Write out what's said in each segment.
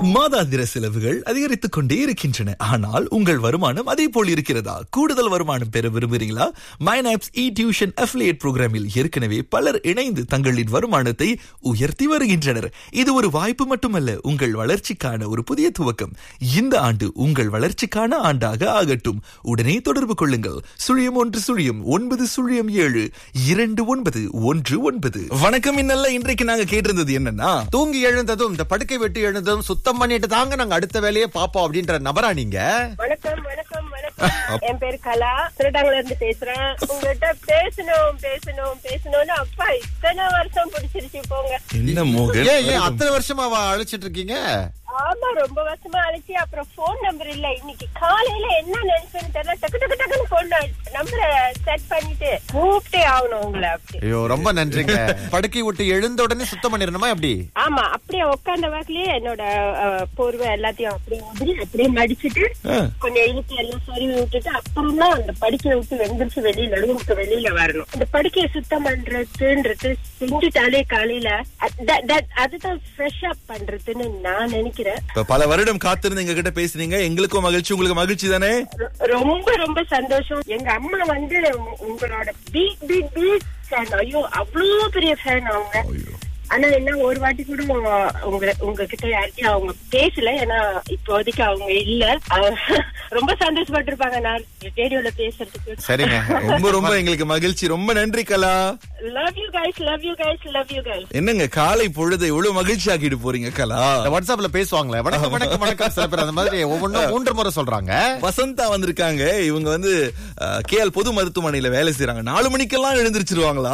மாதாந்திர செலவுகள் அதிகரித்துக் கொண்டே இருக்கின்றன. ஆனால் உங்கள் வருமானம் அதே போல் இருக்கிறதா? கூடுதல் வருமானம் பெற விரும்புகிறீங்களா? மைனாப்ஸ் இ டியூஷன் அஃபிலியேட் புரோகிராமில் ஏற்கனவே பலர் இணைந்து தங்களின் வருமானத்தை உயர்த்தி வருகின்றனர். இது ஒரு வாய்ப்பு மட்டுமல்ல, உங்கள் வளர்ச்சிக்கான ஒரு புதிய துவக்கம். இந்த ஆண்டு உங்கள் வளர்ச்சிக்கான ஆண்டாக ஆகட்டும். உடனே தொடர்பு கொள்ளுங்கள். 0107 வணக்கம். இன்னல்ல இன்றைக்கு நாங்க கேட்டிருந்தது என்னன்னா, தூங்கி எழுந்ததும் இந்த படுக்கை விட்டு எழுந்ததும் சுத்தம் பண்ணிட்டு தாங்க நாங்க அடுத்த வேலையை பாப்போம் அப்படின்ற நபரா நீங்க? வணக்கம் வணக்கம் வணக்கம். என் பேரு கலா, திருடாங்கல இருந்து பேசுறேன். உங்ககிட்ட பேசணும்னு அப்பா இத்தனை வருஷம் பிடிச்சிருச்சு போங்க. என்ன மோகன், ஏன் அத்தனை வருஷமா அழைச்சிட்டு இருக்கீங்க? ஆமா, ரொம்ப வருஷமா அழைச்சி அப்புறம் போன் நம்பர் இல்ல. இன்னைக்கு காலையில என்ன நினைச்சேன்னு தெரியல, டக்கு போன் நம்பரை செட் பண்ணிட்டு கூப்பிட்டே ஆகணும் உங்களை. அப்படி ஐயோ, ரொம்ப நன்றிங்க. படுக்கை விட்டு எழுந்த உடனே சுத்தம் பண்ணிடணுமா எப்படி? ஆமா, அப்படியே உட்கார்ந்த வாக்குலயே என்னோட போர்வை எல்லாத்தையும் அப்படியே மடிச்சிட்டு கொஞ்சம் இழுத்து எல்லாம் சொருவி விட்டுட்டு அப்புறம் தான் அந்த படுக்கையை விட்டு வெந்திரிச்சு வெளியில வரணும். இந்த படுக்கையை சுத்தம் பண்றதுன்றது செஞ்சுட்டாலே காலையில அதுதான் ஃப்ரெஷ் அப் பண்றதுன்னு நான் நினைக்கிறேன். பல வருடம் காத்திருந்து எங்க கிட்ட பேசுனீங்க. எங்களுக்கும் மகிழ்ச்சி, உங்களுக்கு மகிழ்ச்சி தானே? ரொம்ப ரொம்ப சந்தோஷம். எங்க அம்மா உங்களோட பிக் ஃபேன். ஐயோ, அவ்வளவு பெரிய ஃபேன் அவங்க. ஆனா என்ன ஒரு வாட்டி கூட உங்ககிட்ட யார்கிட்டயும் அவங்க பேசல. ஏன்னா இப்போதைக்கு அவங்க இல்ல. ரொம்ப சந்தோஷப்பட்டிருப்பாங்க நான் ரேடியோல பேசுறதுக்கு. சரிங்க, ரொம்ப எங்களுக்கு மகிழ்ச்சி. ரொம்ப நன்றி கலா. Love you guys. என்னங்க காலை பொழுதை இவ்வளவு மகிழ்ச்சி ஆக்கிட்டு போறீங்க கலா? வாட்ஸ்அப்ல பேசுவாங்களே, வணக்கம் வணக்கம் வணக்கம். சில பேர் அந்த மாதிரி ஒவ்வொன்றும் 3 முறை சொல்றாங்க. வசந்தா வந்திருக்காங்க. இவங்க கேஎல் பொது மருத்துவமனையில வேலை செய்யறாங்க. 4 மணிக்கெல்லாம் எழுந்திருச்சிருவாங்களா?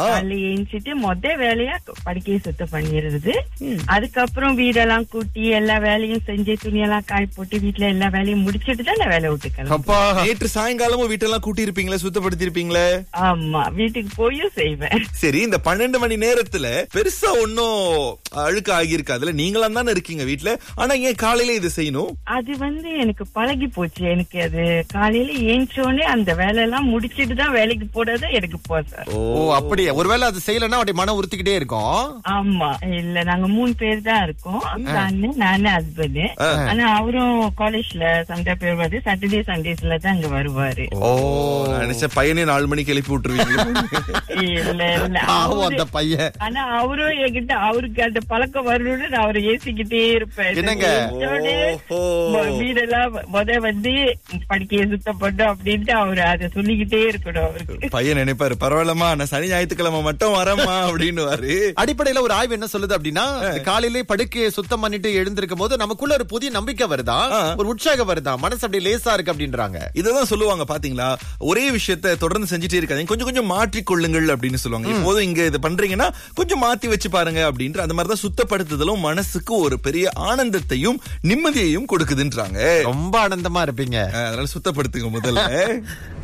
மொத வேலையா படுக்கையை சுத்தம் பண்ணிடுறது. அதுக்கப்புறம் வீடெல்லாம் கூட்டி எல்லா வேலையும் செஞ்சு துணியெல்லாம் காய் போட்டு வீட்டுல எல்லா வேலையும் முடிச்சிட்டு தான் வேலை விட்டுக்கலாம். அப்பா, நேற்று சாயங்காலமும் வீட்டெல்லாம் கூட்டி இருப்பீங்களே, சுத்தப்படுத்தி இருப்பீங்களே? ஆமா, வீட்டுக்கு போயும் செய்வேன். சரி, இந்த 12 மணி நேரத்துல பெருசா ஒன்னும் அழுக்க ஆகியிருக்காதுல? நீங்களாம் தானே இருக்கீங்க வீட்டுல. ஆனா ஏன் காலையில இது செய்யணும்? அது எனக்கு பழகி போச்சு. எனக்கு அது காலையில ஏஞ்சோடனே அந்த வேலை எல்லாம் முடிச்சிட்டு தான் வேலைக்கு போறதா எனக்கு போதா. ஓ, அப்படியே. ஒருவேளை அது செய்யலன்னா அப்படி மனம் உறுத்திக்கிட்டே இருக்கும். ஆமா, இல்ல நாங்க 3 பேர் தான் இருக்கோம். நானு ஹஸ்பண்ட். ஆனா அவரும் காலேஜ்ல சண்டே போயிருவாரு. சாட்டர்டே சண்டேஸ்ல தான் அங்க வருவாரு. ஓ, நினைச்ச பையனே 4 மணிக்கு எழுப்பி விட்டுருவீங்க. இல்ல அந்த பையன். ஆனா அவரும் என்கிட்ட அவருக்கு அந்த பழக்கம் வரணும்னு நான் அவரை ஏசிக்கிட்டே இருப்பேன். என்னங்க வீடெல்லாம் படுக்கையை சுத்தம் பண்ணோம் அப்படின்ட்டு அவரு அதை சொல்லிக்கிட்டே இருக்கணும். அவருக்கு பையன் நினைப்பாரு, பரவாயில்லமா நான் சனி ஞாயிற்றுக்கிழமை மட்டும் வரமா அப்படின்னு. அடிப்படையில ஒரு ஆய்வு என்ன சொல்லுது அப்படின்னா, காலையிலே படுக்கையை சுத்தம் பண்ணிட்டு எழுந்திருக்கும் போது நமக்குள்ள ஒரு புதிய நம்பிக்கை வருதா, ஒரு உற்சாகம் வருதா, மனசு அப்படி லேசா இருக்கு அப்படின்றாங்க. இததான் சொல்லுவாங்க பாத்தீங்களா, ஒரே விஷயத்த தொடர்ந்து செஞ்சுட்டே இருக்காதீங்க, கொஞ்சம் கொஞ்சம் மாற்றிக்கொள்ளுங்கள் அப்படின்னு சொல்லுவாங்க. இப்போது இங்க இது பண்றீங்கன்னா கொஞ்சம் மாத்தி வச்சு பாருங்க அப்படின்ற அந்த மாதிரிதான் சுத்தப்படுத்துதலும் மனசுக்கு ஒரு பெரிய ஆனந்தத்தையும் நிம்மதியையும் கொடுக்குதுன்றாங்க. ரொம்ப ஆனந்தமா இருப்பீங்க. அதனால சுத்தப்படுத்துங்க முதல்ல.